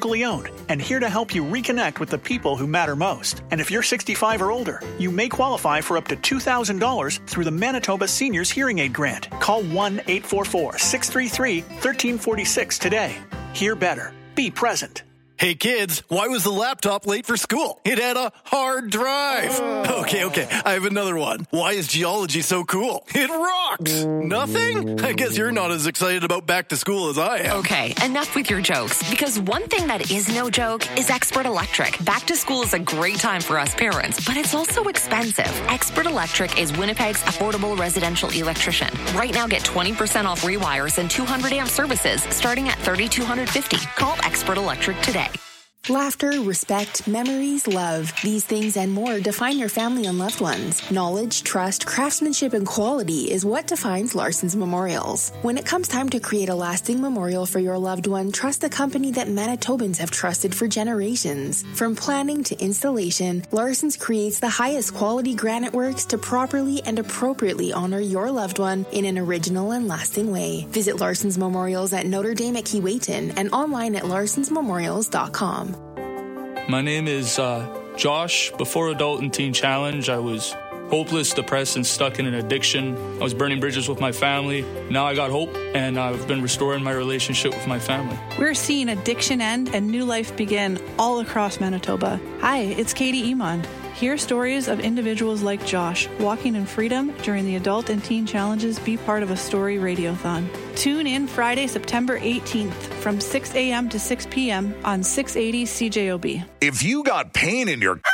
locally owned and here to help you reconnect with the people who matter most. And if you're 65 or older, you may qualify for up to $2,000 through the Manitoba Seniors Hearing Aid Grant. Call 1-844-633-1346 today. Hear better. Be present. Hey kids, why was the laptop late for school? It had a hard drive. Okay, I have another one. Why is geology so cool? It rocks. Nothing? I guess you're not as excited about back to school as I am. Okay, enough with your jokes, because one thing that is no joke is Expert Electric. Back to school is a great time for us parents, but it's also expensive. Expert Electric is Winnipeg's affordable residential electrician. Right now, get 20% off rewires and 200 amp services starting at $3,250. Call Expert Electric today. Laughter, respect, memories, love. These things and more define your family and loved ones. Knowledge, trust, craftsmanship, and quality is what defines Larson's Memorials. When it comes time to create a lasting memorial for your loved one, trust the company that Manitobans have trusted for generations. From planning to installation, Larson's creates the highest quality granite works to properly and appropriately honor your loved one in an original and lasting way. Visit Larson's Memorials at Notre Dame at Keewatin and online at larsonsmemorials.com. My name is Josh. Before Adult and Teen Challenge, I was hopeless, depressed, and stuck in an addiction. I was burning bridges with my family. Now I got hope, and I've been restoring my relationship with my family. We're seeing addiction end and new life begin all across Manitoba. Hi, it's Katie Iman. Hear stories of individuals like Josh walking in freedom during the Adult and Teen Challenges. Be part of a story radiothon. Tune in Friday, September 18th from 6 a.m. to 6 p.m. on 680 CJOB. If you got pain in your...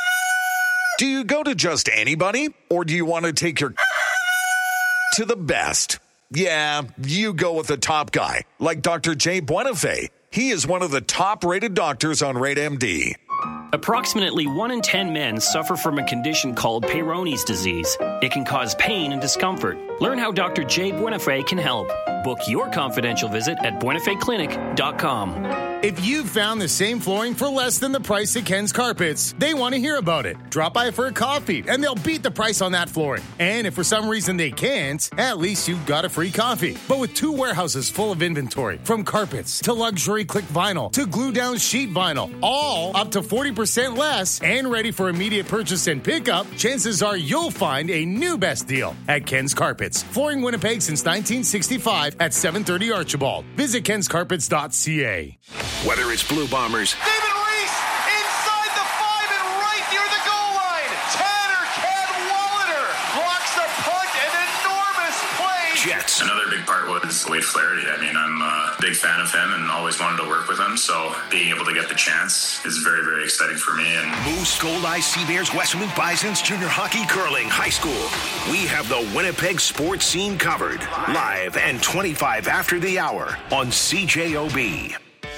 Do you go to just anybody? Or do you want to take your... to the best? Yeah, you go with the top guy, like Dr. Jay Buenafé. He is one of the top-rated doctors on RateMD. Approximately 1 in 10 men suffer from a condition called Peyronie's disease. It can cause pain and discomfort. Learn how Dr. Jay Buenafé can help. Book your confidential visit at buenafeclinic.com. If you've found the same flooring for less than the price at Ken's Carpets, they want to hear about it. Drop by for a coffee, and they'll beat the price on that flooring. And if for some reason they can't, at least you've got a free coffee. But with 2 warehouses full of inventory, from carpets to luxury click vinyl to glue-down sheet vinyl, all up to 40% less and ready for immediate purchase and pickup, chances are you'll find a new best deal at Ken's Carpets. Flooring Winnipeg since 1965 at 730 Archibald. Visit kenscarpets.ca. Whether it's Blue Bombers, David Reese inside the 5 and right near the goal line. Tanner Cadwallader blocks the punt, an enormous play. Jets. Another big part was Wade Flaherty. I mean, I'm a big fan of him and always wanted to work with him. So being able to get the chance is very, very exciting for me. And Moose, Gold Eye, Sea Bears, Westwood Bisons, junior hockey, curling, high school. We have the Winnipeg sports scene covered. Live and 25 after the hour on CJOB.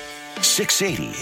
680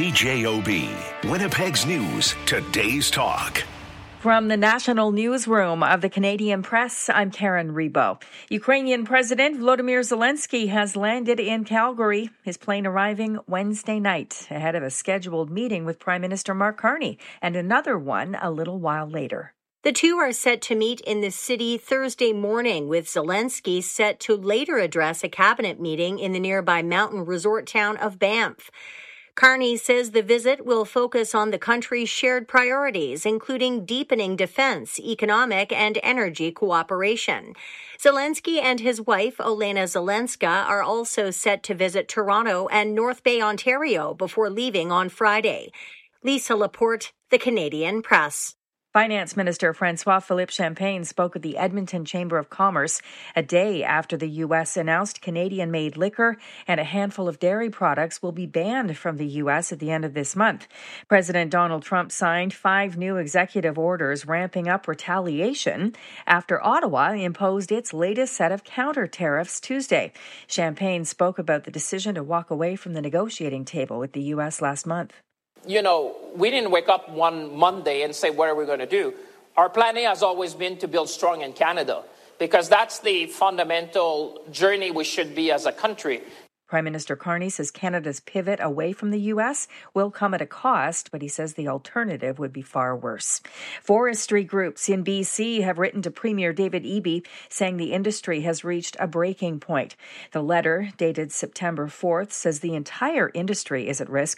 CJOB, Winnipeg's News, today's talk. From the National Newsroom of the Canadian Press, I'm Karen Rebo. Ukrainian President Volodymyr Zelensky has landed in Calgary, his plane arriving Wednesday night, ahead of a scheduled meeting with Prime Minister Mark Carney, and another one a little while later. The two are set to meet in the city Thursday morning, with Zelensky set to later address a cabinet meeting in the nearby mountain resort town of Banff. Carney says the visit will focus on the country's shared priorities, including deepening defense, economic, and energy cooperation. Zelensky and his wife, Olena Zelenska, are also set to visit Toronto and North Bay, Ontario, before leaving on Friday. Lisa Laporte, The Canadian Press. Finance Minister François-Philippe Champagne spoke at the Edmonton Chamber of Commerce a day after the U.S. announced Canadian-made liquor and a handful of dairy products will be banned from the U.S. at the end of this month. President Donald Trump signed 5 new executive orders ramping up retaliation after Ottawa imposed its latest set of counter tariffs Tuesday. Champagne spoke about the decision to walk away from the negotiating table with the U.S. last month. You know, we didn't wake up one Monday and say, what are we going to do? Our plan A has always been to build strong in Canada, because that's the fundamental journey we should be as a country. Prime Minister Carney says Canada's pivot away from the U.S. will come at a cost, but he says the alternative would be far worse. Forestry groups in B.C. have written to Premier David Eby saying the industry has reached a breaking point. The letter, dated September 4th, says the entire industry is at risk